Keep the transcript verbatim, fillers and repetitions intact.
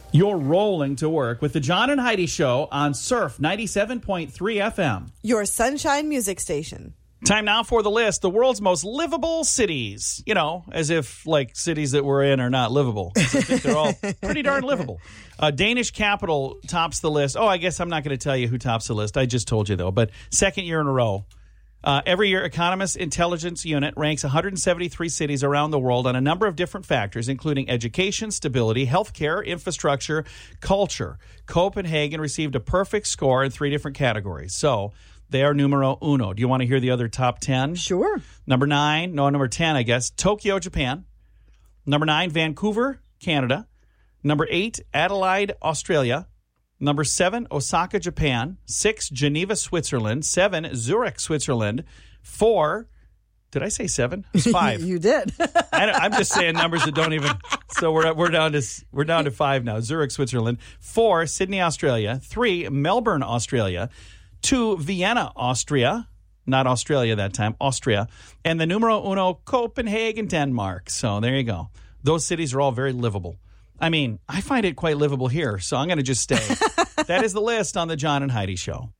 You're rolling to work with the John and Heidi Show on Surf ninety-seven point three F M. Your Sunshine Music Station. Time now for the list. The world's most livable cities. You know, as if, like, cities that we're in are not livable. I think they're all pretty darn livable. Uh, Danish capital tops the list. Oh, I guess I'm not going to tell you who tops the list. I just told you, though. But second year in a row. Uh, every year, Economist Intelligence Unit ranks one hundred seventy-three cities around the world on a number of different factors, including education, stability, healthcare, infrastructure, culture. Copenhagen received a perfect score in three different categories. So they are numero uno. Do you want to hear the other top ten? Sure. Number nine, no, number ten, I guess, Tokyo, Japan. Number nine, Vancouver, Canada. Number eight, Adelaide, Australia. Number seven, Osaka, Japan. Six, Geneva, Switzerland. Seven, Zurich, Switzerland. Four, did I say seven? It's five. You did. I don't, I'm just saying numbers that don't even. So we're we're down to we're down to five now. Zurich, Switzerland. Four, Sydney, Australia. Three, Melbourne, Australia. Two, Vienna, Austria. Not Australia that time, Austria. And the numero uno, Copenhagen, Denmark. So there you go. Those cities are all very livable. I mean, I find it quite livable here, so I'm going to just stay. That is the list on the John and Heidi Show.